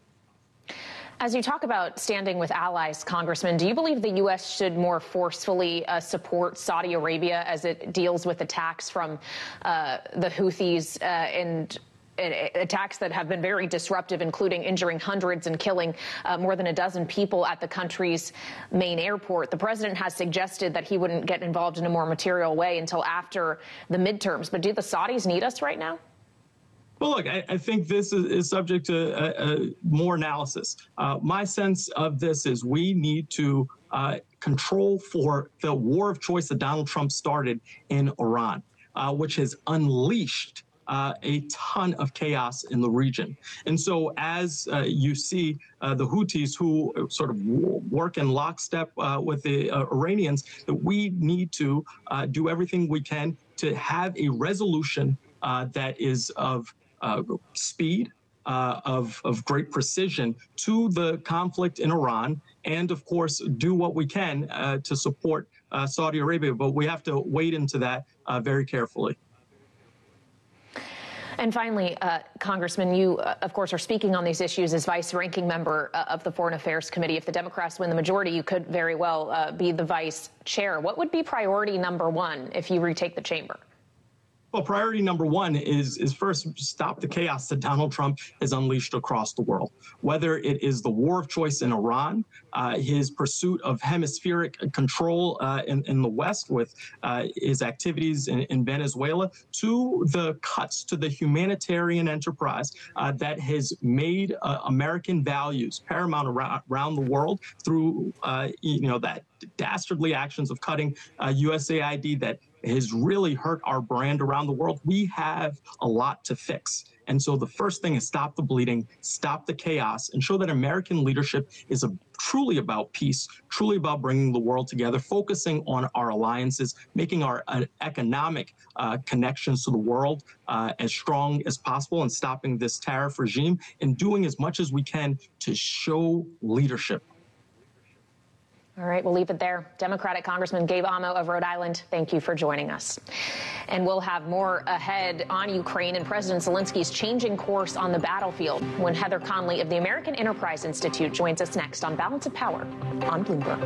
As you talk about standing with allies, Congressman, do you believe the U.S. should more forcefully support Saudi Arabia as it deals with attacks from the Houthis and attacks that have been very disruptive, including injuring hundreds and killing more than a dozen people at the country's main airport? The president has suggested that he wouldn't get involved in a more material way until after the midterms. But do the Saudis need us right now? Well, look, I think this is subject to more analysis. My sense of this is we need to control for the war of choice that Donald Trump started in Iran, which has unleashed a ton of chaos in the region. And so as you see the Houthis, who sort of work in lockstep with the Iranians, that we need to do everything we can to have a resolution that is of speed, of great precision to the conflict in Iran, and of course do what we can to support Saudi Arabia. But we have to wade into that very carefully. And finally, Congressman, you, of course, are speaking on these issues as vice-ranking member of the Foreign Affairs Committee. If the Democrats win the majority, you could very well be the vice chair. What would be priority number one if you retake the chamber? Well, priority number one is first stop the chaos that Donald Trump has unleashed across the world, whether it is the war of choice in Iran, his pursuit of hemispheric control in the West with his activities in Venezuela, to the cuts to the humanitarian enterprise that has made American values paramount around the world through, that dastardly actions of cutting USAID that has really hurt our brand around the world. We have a lot to fix. And so the first thing is stop the bleeding, stop the chaos, and show that American leadership is truly about peace, truly about bringing the world together, focusing on our alliances, making our economic connections to the world as strong as possible, and stopping this tariff regime, and doing as much as we can to show leadership. All right, we'll leave it there. Democratic Congressman Gabe Amo of Rhode Island, thank you for joining us. And we'll have more ahead on Ukraine and President Zelensky's changing course on the battlefield when Heather Conley of the American Enterprise Institute joins us next on Balance of Power on Bloomberg.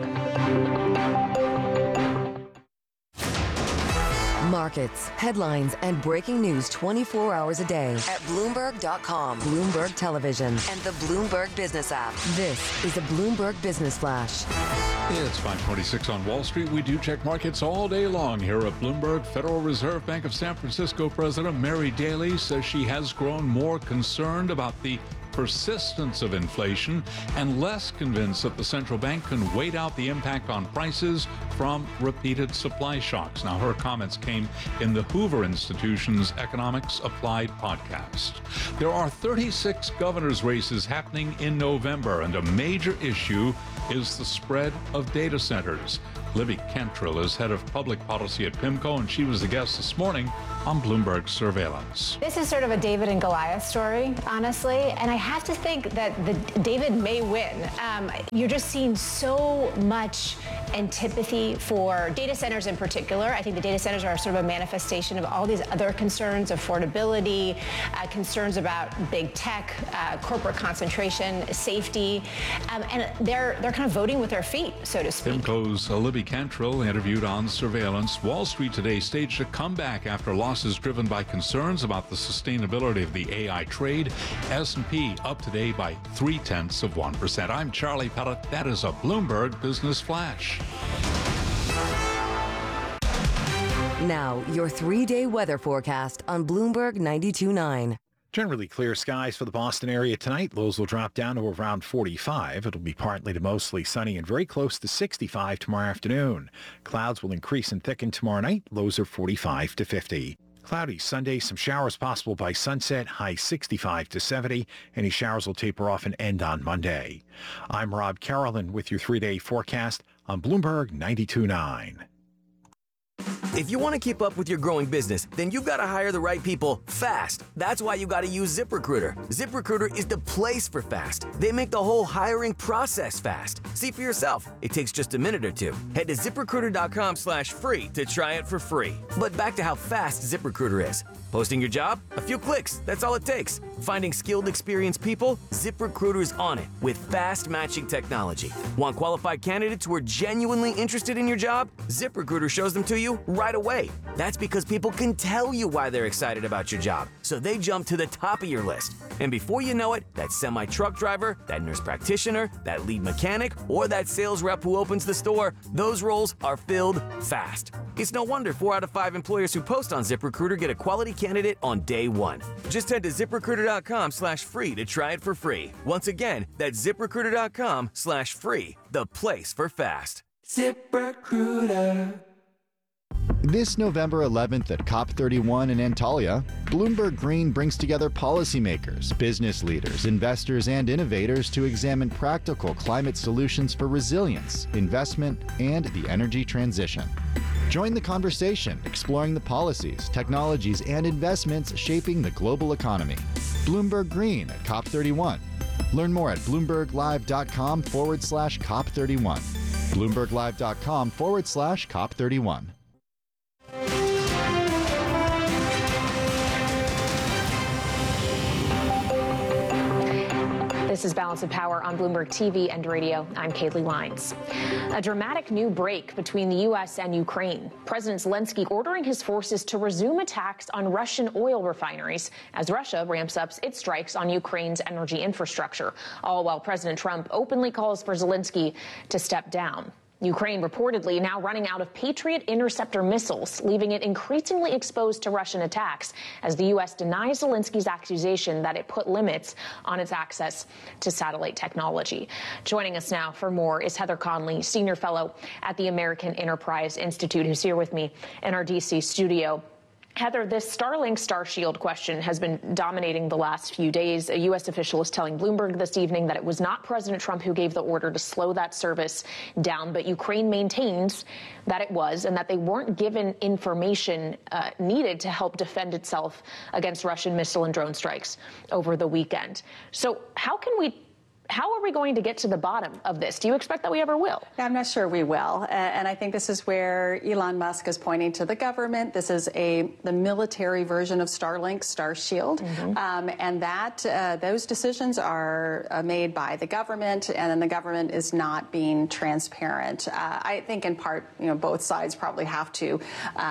Markets, headlines, and breaking news 24 hours a day at Bloomberg.com, Bloomberg Television, and the Bloomberg Business app. This is a Bloomberg Business Flash. It's 5:26 on Wall Street. We do check markets all day long here at Bloomberg. Federal Reserve Bank of San Francisco President Mary Daly says she has grown more concerned about the persistence of inflation and less convinced that the central bank can wait out the impact on prices from repeated supply shocks. Now, her comments came in the Hoover Institution's Economics Applied podcast. There are 36 governor's races happening in November, and a major issue is the spread of data centers. Libby Cantrill is head of public policy at PIMCO, and she was the guest this morning on Bloomberg Surveillance. This is sort of a David and Goliath story, honestly, and I have to think that David may win. You're just seeing so much antipathy for data centers in particular. I think the data centers are sort of a manifestation of all these other concerns, affordability, concerns about big tech, corporate concentration, safety, and they're kind of voting with their feet, so to speak. PIMCO's Libby Cantrill interviewed on Surveillance. Wall Street today staged a comeback after losses driven by concerns about the sustainability of the AI trade. S&P up today by 0.3%. I'm Charlie Pellet. That is a Bloomberg Business Flash. Now, your 3-day weather forecast on Bloomberg 92.9. Generally clear skies for the Boston area tonight. Lows will drop down to around 45. It'll be partly to mostly sunny and very close to 65 tomorrow afternoon. Clouds will increase and thicken tomorrow night. Lows are 45 to 50. Cloudy Sunday, some showers possible by sunset, high 65 to 70. Any showers will taper off and end on Monday. I'm Rob Carolyn with your 3-day forecast on Bloomberg 92.9. If you want to keep up with your growing business, then you've got to hire the right people fast. That's why you got to use ZipRecruiter. ZipRecruiter is the place for fast. They make the whole hiring process fast. See for yourself. It takes just a minute or two. Head to ZipRecruiter.com/free to try it for free. But back to how fast ZipRecruiter is. Posting your job? A few clicks. That's all it takes. Finding skilled, experienced people? ZipRecruiter's on it with fast matching technology. Want qualified candidates who are genuinely interested in your job? ZipRecruiter shows them to you right away. That's because people can tell you why they're excited about your job, so they jump to the top of your list. And before you know it, that semi-truck driver, that nurse practitioner, that lead mechanic, or that sales rep who opens the store, those roles are filled fast. It's no wonder 4 out of 5 employers who post on ZipRecruiter get a quality candidate on day one. Just head to ZipRecruiter.com/free to try it for free. Once again, that's ZipRecruiter.com/free, the place for fast. ZipRecruiter. This November 11th at COP31 in Antalya, Bloomberg Green brings together policymakers, business leaders, investors, and innovators to examine practical climate solutions for resilience, investment, and the energy transition. Join the conversation, exploring the policies, technologies, and investments shaping the global economy. Bloomberg Green at COP31. Learn more at BloombergLive.com/COP31. BloombergLive.com/COP31. This is Balance of Power on Bloomberg TV and radio. I'm Kaylee Lines. A dramatic new break between the U.S. and Ukraine. President Zelensky ordering his forces to resume attacks on Russian oil refineries as Russia ramps up its strikes on Ukraine's energy infrastructure, all while President Trump openly calls for Zelensky to step down. Ukraine reportedly now running out of Patriot interceptor missiles, leaving it increasingly exposed to Russian attacks as the U.S. denies Zelensky's accusation that it put limits on its access to satellite technology. Joining us now for more is Heather Conley, senior fellow at the American Enterprise Institute, who's here with me in our D.C. studio. Heather, this Starlink Starshield question has been dominating the last few days. A U.S. official is telling Bloomberg this evening that it was not President Trump who gave the order to slow that service down, but Ukraine maintains that it was and that they weren't given information needed to help defend itself against Russian missile and drone strikes over the weekend. So how can we How are we going to get to the bottom of this? Do you expect that we ever will? I'm not sure we will. And I think this is where Elon Musk is pointing to the government. This is the military version of Starlink, Starshield. And that those decisions are made by the government, and then the government is not being transparent. I think in part, both sides probably have to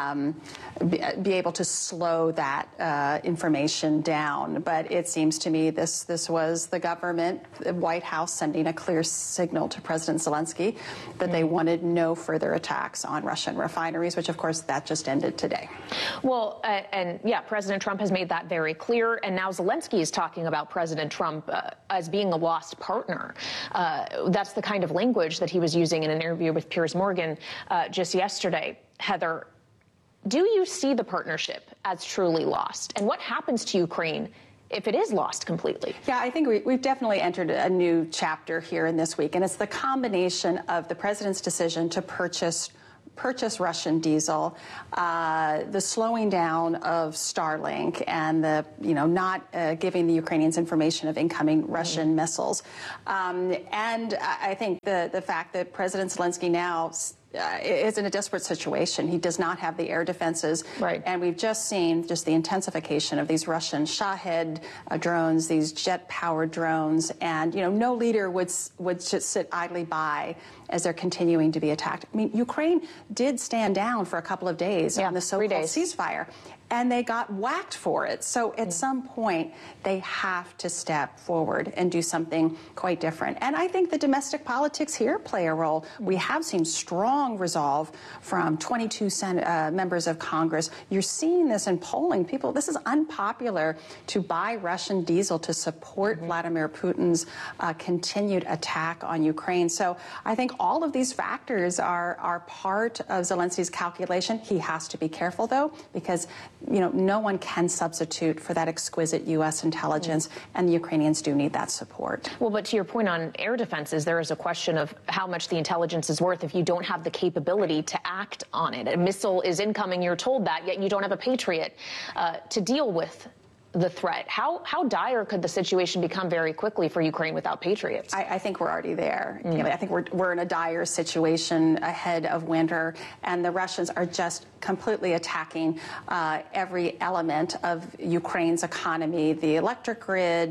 be able to slow that information down. But it seems to me this was the government, the White House, sending a clear signal to President Zelensky that they wanted no further attacks on Russian refineries, which, of course, that just ended today. Well, and yeah, President Trump has made that very clear. And now Zelensky is talking about President Trump as being a lost partner. That's the kind of language that he was using in an interview with Piers Morgan just yesterday. Heather, do you see the partnership as truly lost? And what happens to Ukraine if it is lost completely? Yeah, I think we've definitely entered a new chapter here in this week, and it's the combination of the president's decision to purchase Russian diesel, the slowing down of Starlink, and the not giving the Ukrainians information of incoming Russian missiles, and I think the fact that President Zelensky now is in a desperate situation. He does not have the air defenses. Right. And we've just seen the intensification of these Russian Shahed drones, these jet-powered drones. And, no leader would just sit idly by as they're continuing to be attacked. I mean, Ukraine did stand down for a couple of days on the so-called ceasefire, and they got whacked for it. So at some point, they have to step forward and do something quite different. And I think the domestic politics here play a role. We have seen strong resolve from 22 members of Congress. You're seeing this in polling. People, this is unpopular to buy Russian diesel to support Vladimir Putin's continued attack on Ukraine. So I think all of these factors are part of Zelensky's calculation. He has to be careful, though, because no one can substitute for that exquisite U.S. intelligence, and the Ukrainians do need that support. Well, but to your point on air defenses, there is a question of how much the intelligence is worth if you don't have the capability to act on it. A missile is incoming, you're told that, yet you don't have a Patriot to deal with the threat. How dire could the situation become very quickly for Ukraine without Patriots? I think we're already there. I think we're in a dire situation ahead of winter, and the Russians are just completely attacking every element of Ukraine's economy, the electric grid,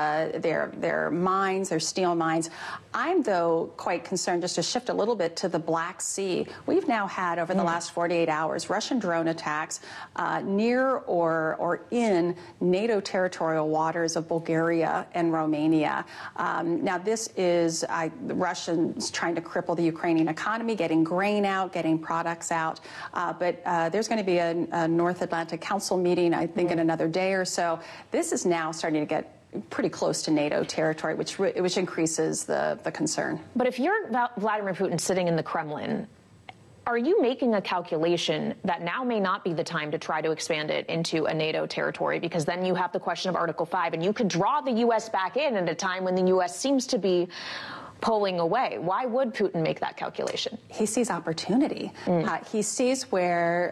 their mines, their steel mines. I'm, though, quite concerned, just to shift a little bit to the Black Sea. We've now had, over the last 48 hours, Russian drone attacks near or in NATO territorial waters of Bulgaria and Romania. Now, this is the Russians trying to cripple the Ukrainian economy, getting grain out, getting products out. But there's going to be a North Atlantic Council meeting, I think, in another day or so. This is now starting to get pretty close to NATO territory, which increases the concern. But if you're Vladimir Putin sitting in the Kremlin, are you making a calculation that now may not be the time to try to expand it into a NATO territory? Because then you have the question of Article 5, and you could draw the U.S. back in at a time when the U.S. seems to be pulling away. Why would Putin make that calculation? He sees opportunity. He sees where,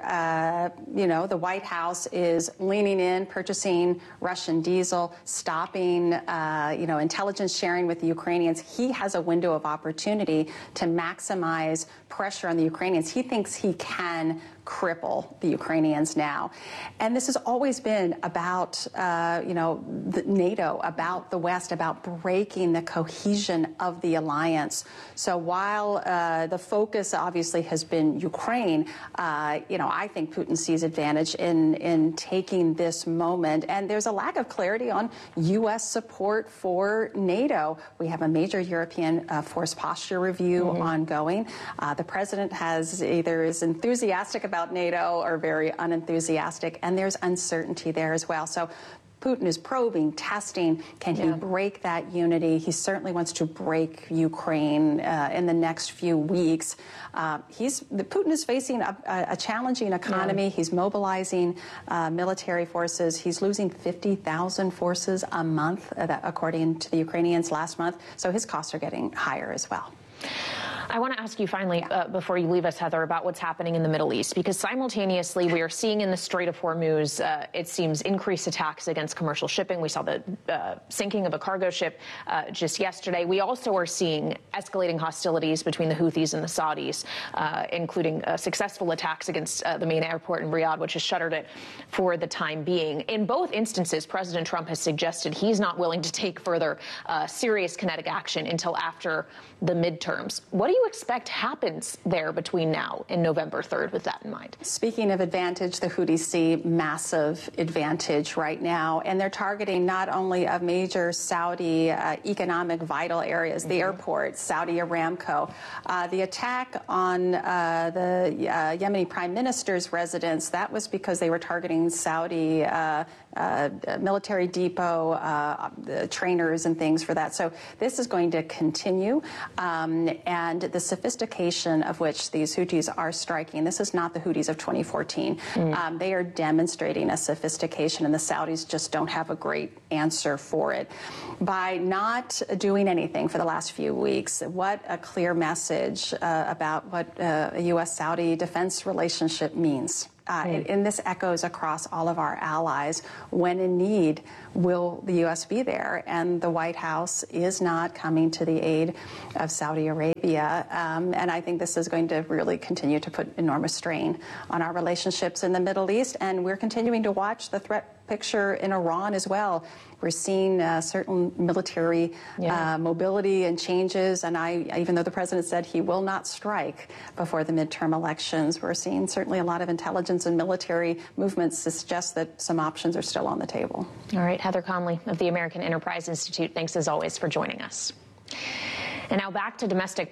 the White House is leaning in, purchasing Russian diesel, stopping, intelligence sharing with the Ukrainians. He has a window of opportunity to maximize pressure on the Ukrainians. He thinks he can cripple the Ukrainians now. And this has always been about, NATO, about the West, about breaking the cohesion of the alliance. So while the focus obviously has been Ukraine, I think Putin sees advantage in taking this moment. And there's a lack of clarity on U.S. support for NATO. We have a major European force posture review ongoing. The president is enthusiastic about NATO or very unenthusiastic, and there's uncertainty there as well. So Putin is probing, testing. Can he break that unity? He certainly wants to break Ukraine in the next few weeks. Putin is facing a challenging economy. He's mobilizing military forces. He's losing 50,000 forces a month, according to the Ukrainians last month. So his costs are getting higher as well. I want to ask you finally, before you leave us, Heather, about what's happening in the Middle East, because simultaneously we are seeing in the Strait of Hormuz, it seems, increased attacks against commercial shipping. We saw the sinking of a cargo ship just yesterday. We also are seeing escalating hostilities between the Houthis and the Saudis, including successful attacks against the main airport in Riyadh, which has shuttered it for the time being. In both instances, President Trump has suggested he's not willing to take further serious kinetic action until after the midterms. What do you expect happens there between now and November 3rd with that in mind? Speaking of advantage, the Houthis see massive advantage right now, and they're targeting not only of major Saudi economic vital areas, the airport, Saudi Aramco. The attack on the Yemeni prime minister's residence, that was because they were targeting Saudi military depot, trainers and things for that. So this is going to continue. And the sophistication of which these Houthis are striking, this is not the Houthis of 2014. They are demonstrating a sophistication, and the Saudis just don't have a great answer for it. By not doing anything for the last few weeks, what a clear message about what a U.S.-Saudi defense relationship means. And this echoes across all of our allies. When in need, will the U.S. be there? And the White House is not coming to the aid of Saudi Arabia. And I think this is going to really continue to put enormous strain on our relationships in the Middle East. And we're continuing to watch the threat picture in Iran as well. We're seeing certain military mobility and changes. And even though the president said he will not strike before the midterm elections, we're seeing certainly a lot of intelligence and military movements to suggest that some options are still on the table. All right, Heather Conley of the American Enterprise Institute, thanks as always for joining us. And now back to domestic